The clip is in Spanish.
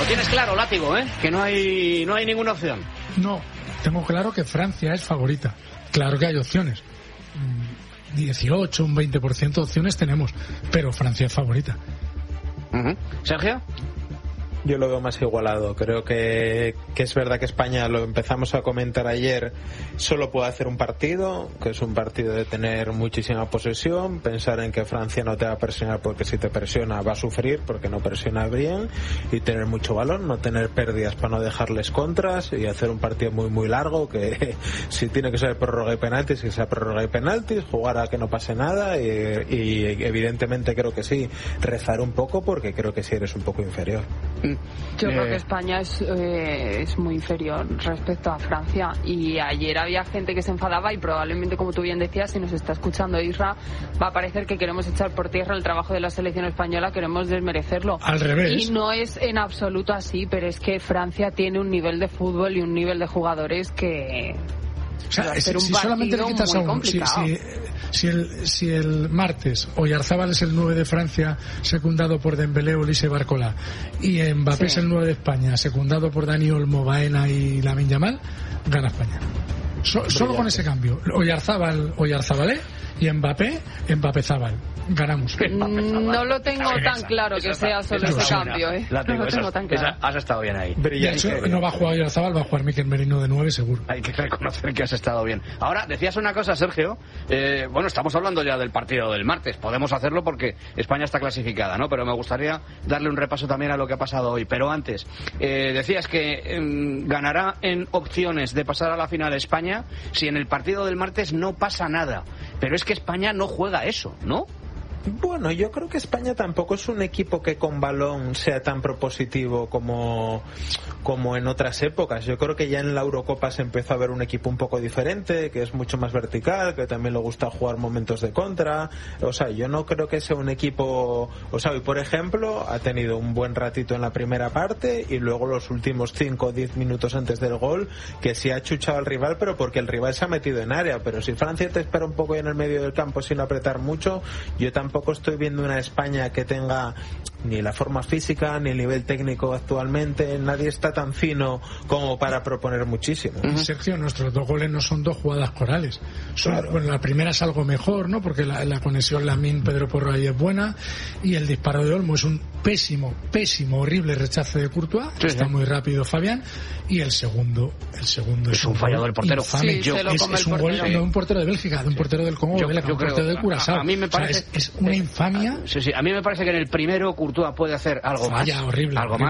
tienes claro, Látigo, que no hay ninguna opción. No, tengo claro que Francia es favorita. Claro que hay opciones. 18, un 20% de opciones tenemos, pero Francia es favorita. ¿Sergio? Yo lo veo más igualado. Creo que es verdad que España, lo empezamos a comentar ayer, solo puede hacer un partido, que es un partido de tener muchísima posesión, pensar en que Francia no te va a presionar porque si te presiona va a sufrir porque no presiona bien, y tener mucho balón, no tener pérdidas para no dejarles contras y hacer un partido muy muy largo, que si tiene que ser prórroga y penaltis, que sea prórroga y penaltis, jugar a que no pase nada y evidentemente creo que sí, rezar un poco porque creo que sí eres un poco inferior. Yo creo que España es muy inferior respecto a Francia, y ayer había gente que se enfadaba y probablemente, como tú bien decías, si nos está escuchando Isra, va a parecer que queremos echar por tierra el trabajo de la selección española, queremos desmerecerlo. Al revés. Y no es en absoluto así, pero es que Francia tiene un nivel de fútbol y un nivel de jugadores que... O sea, si solamente le quitas a uno, si el martes Oyarzabal es el 9 de Francia secundado por Dembélé, Olise, Barcola, y Mbappé es el 9 de España secundado por Dani Olmo, Baena y Lamine Yamal, gana España. Solo con ese cambio, Oyarzábal y Mbappé Zábal, ganamos. No lo tengo tan claro que sea solo ese cambio, no lo tengo tan claro. Has estado bien ahí. De hecho, no va a jugar Oyarzábal, va a jugar Mikel Merino de 9 seguro. Hay que reconocer que has estado bien. Ahora, decías una cosa, Sergio, bueno, estamos hablando ya del partido del martes, podemos hacerlo porque España está clasificada, ¿no? Pero me gustaría darle un repaso también a lo que ha pasado hoy. Pero antes, decías que ganará en opciones de pasar a la final España si en el partido del martes no pasa nada. Pero es que España no juega eso, ¿no? Bueno, yo creo que España tampoco es un equipo que con balón sea tan propositivo como en otras épocas. Yo creo que ya en la Eurocopa se empezó a ver un equipo un poco diferente, que es mucho más vertical, que también le gusta jugar momentos de contra. O sea, yo no creo que sea un equipo... O sea, hoy, por ejemplo, ha tenido un buen ratito en la primera parte y luego los últimos 5 o 10 minutos antes del gol, que sí ha chuchado al rival, pero porque el rival se ha metido en área. Pero si Francia te espera un poco en el medio del campo sin apretar mucho, yo tampoco estoy viendo una España que tenga ni la forma física ni el nivel técnico actualmente. Nadie está tan fino como para proponer muchísimo. Sergio, nuestros 2 goles no son 2 jugadas corales. Claro. Bueno, la primera es algo mejor, ¿no? Porque la conexión Lamine-Pedro Porro ahí es buena, y el disparo de Olmo es un pésimo, horrible rechace de Courtois. Está muy rápido Fabián, y el segundo es un fallo del portero. Infame. Es un gol de un portero de Bélgica, de un portero del Congo, de un portero de Curazao. A mí me parece... es una infamia. Sí, a mí me parece que en el primero Courtois puede hacer algo más. Horrible. Algo más.